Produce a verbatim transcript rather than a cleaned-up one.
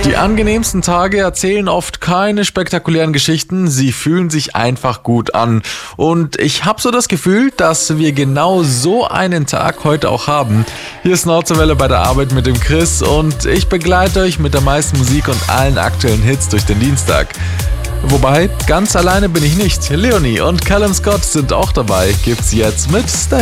Die angenehmsten Tage erzählen oft keine spektakulären Geschichten, sie fühlen sich einfach gut an. Und ich habe so das Gefühl, dass wir genau so einen Tag heute auch haben. Hier ist Nordseewelle bei der Arbeit mit dem Chris und ich begleite euch mit der meisten Musik und allen aktuellen Hits durch den Dienstag. Wobei, ganz alleine bin ich nicht. Leonie und Callum Scott sind auch dabei. Gibt's jetzt mit Stay.